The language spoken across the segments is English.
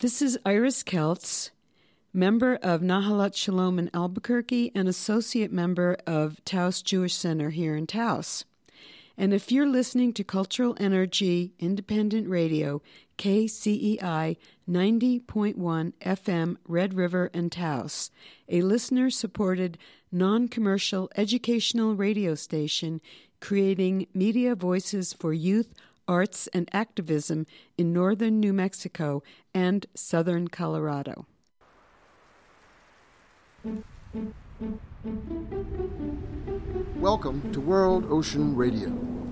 This is Iris Keltz, member of Nahalat Shalom in Albuquerque and associate member of Taos Jewish Center here in Taos. And if you're listening to Cultural Energy Independent Radio, KCEI 90.1 FM, Red River and Taos, a listener-supported, non-commercial educational radio station creating media voices for youth, arts, and activism in northern New Mexico and southern Colorado. Welcome to World Ocean Radio.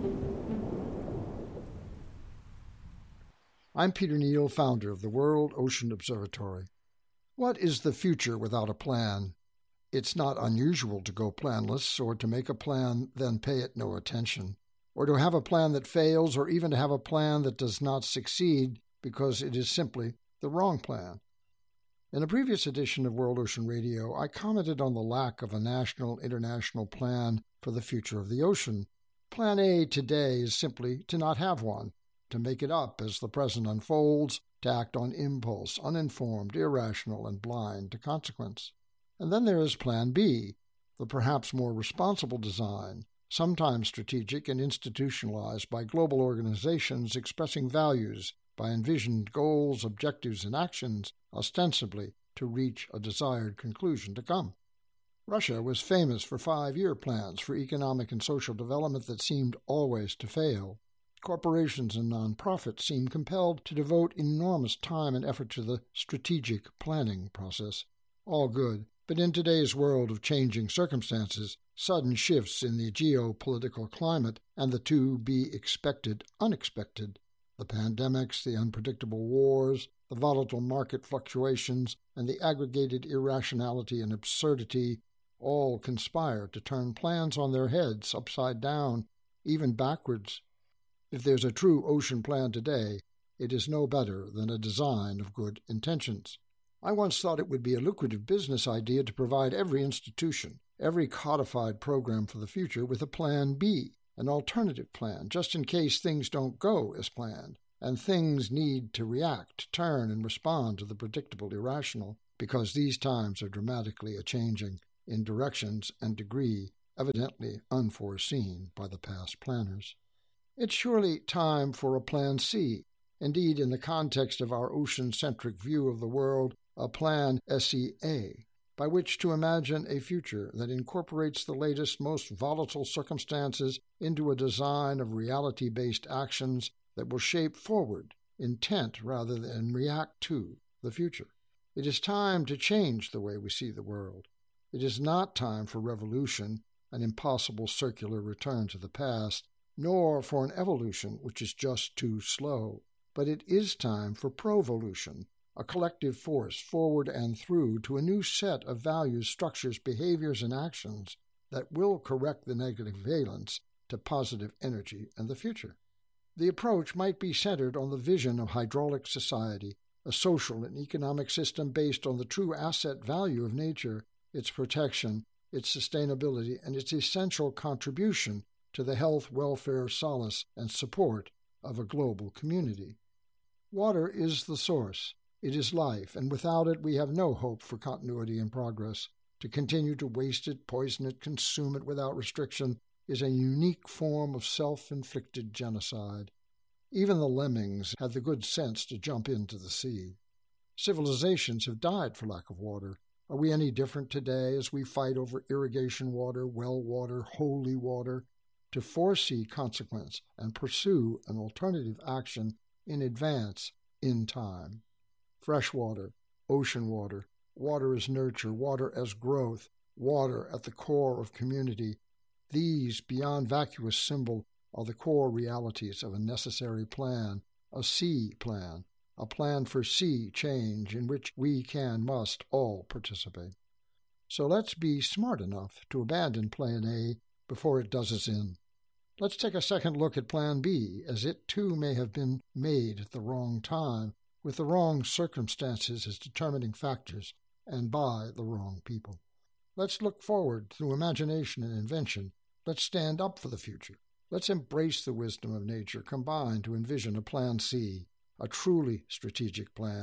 I'm Peter Neal, founder of the World Ocean Observatory. What is the future without a plan? It's not unusual to go planless, or to make a plan, then pay it no attention, or to have a plan that fails, or even to have a plan that does not succeed because it is simply the wrong plan. In a previous edition of World Ocean Radio, I commented on the lack of a national-international plan for the future of the ocean. Plan A today is simply to not have one, to make it up as the present unfolds, to act on impulse, uninformed, irrational, and blind to consequence. And then there is Plan B, the perhaps more responsible design, sometimes strategic and institutionalized by global organizations expressing values, by envisioned goals, objectives, and actions, ostensibly to reach a desired conclusion to come. Russia was famous for 5-year plans for economic and social development that seemed always to fail. Corporations and nonprofits seem compelled to devote enormous time and effort to the strategic planning process. All good, but in today's world of changing circumstances, sudden shifts in the geopolitical climate, and the to-be-expected unexpected, the pandemics, the unpredictable wars, the volatile market fluctuations, and the aggregated irrationality and absurdity, all conspire to turn plans on their heads, upside down, even backwards. If there's a true ocean plan today, it is no better than a design of good intentions. I once thought it would be a lucrative business idea to provide every institution, every codified program for the future with a Plan B, an alternative plan, just in case things don't go as planned, and things need to react, turn, and respond to the predictable irrational, because these times are dramatically a-changing in directions and degree evidently unforeseen by the past planners. It's surely time for a Plan C. Indeed, in the context of our ocean-centric view of the world, a Plan SEA, by which to imagine a future that incorporates the latest, most volatile circumstances into a design of reality-based actions that will shape forward, intent rather than react to, the future. It is time to change the way we see the world. It is not time for revolution, an impossible circular return to the past, nor for an evolution which is just too slow. But it is time for provolution, a collective force forward and through to a new set of values, structures, behaviors, and actions that will correct the negative valence to positive energy and the future. The approach might be centered on the vision of hydraulic society, a social and economic system based on the true asset value of nature, its protection, its sustainability, and its essential contribution to the health, welfare, solace, and support of a global community. Water is the source. It is life, and without it we have no hope for continuity and progress. To continue to waste it, poison it, consume it without restriction is a unique form of self-inflicted genocide. Even the lemmings had the good sense to jump into the sea. Civilizations have died for lack of water. Are we any different today as we fight over irrigation water, well water, holy water? To foresee consequence and pursue an alternative action in advance, in time. Fresh water, ocean water, water as nurture, water as growth, water at the core of community. These, beyond vacuous symbol, are the core realities of a necessary plan, a sea plan, a plan for sea change in which we must all participate. So let's be smart enough to abandon Plan A before it does us in. Let's take a second look at Plan B, as it too may have been made at the wrong time, with the wrong circumstances as determining factors, and by the wrong people. Let's look forward through imagination and invention. Let's stand up for the future. Let's embrace the wisdom of nature combined to envision a Plan C, a truly strategic plan,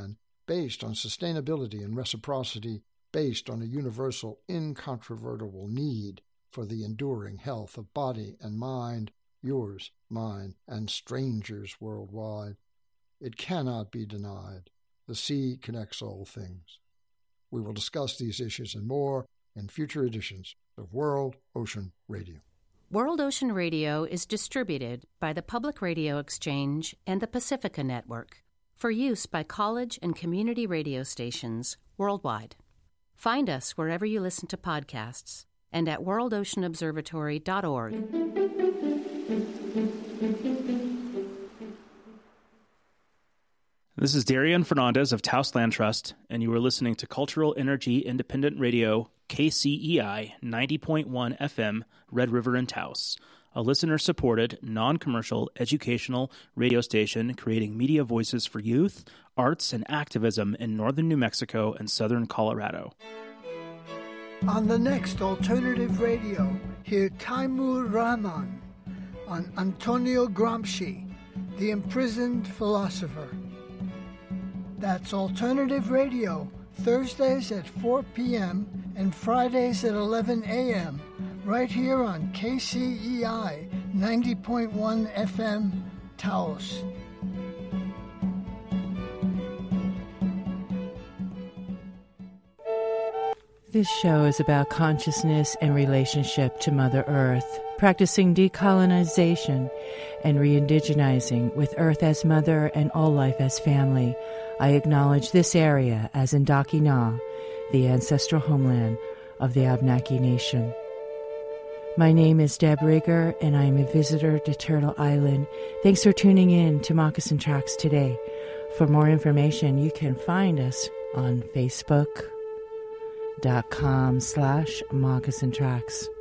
based on sustainability and reciprocity, based on a universal, incontrovertible need for the enduring health of body and mind, yours, mine, and strangers worldwide. It cannot be denied. The sea connects all things. We will discuss these issues and more in future editions of World Ocean Radio. World Ocean Radio is distributed by the Public Radio Exchange and the Pacifica Network for use by college and community radio stations worldwide. Find us wherever you listen to podcasts and at worldoceanobservatory.org. This is Darian Fernandez of Taos Land Trust, and you are listening to Cultural Energy Independent Radio, KCEI 90.1 FM, Red River in Taos, a listener-supported, non-commercial, educational radio station creating media voices for youth, arts, and activism in northern New Mexico and southern Colorado. On the next Alternative Radio, hear Taimur Rahman on Antonio Gramsci, the imprisoned philosopher. That's Alternative Radio, Thursdays at 4 p.m. and Fridays at 11 a.m., right here on KCEI 90.1 FM, Taos. This show is about consciousness and relationship to Mother Earth, practicing decolonization and re-indigenizing with Earth as Mother and all life as family. I acknowledge this area as Ndaki Na, the ancestral homeland of the Abenaki Nation. My name is Deb Rigger, and I am a visitor to Turtle Island. Thanks for tuning in to Moccasin Tracks today. For more information, you can find us on Facebook.com/Moccasin Tracks.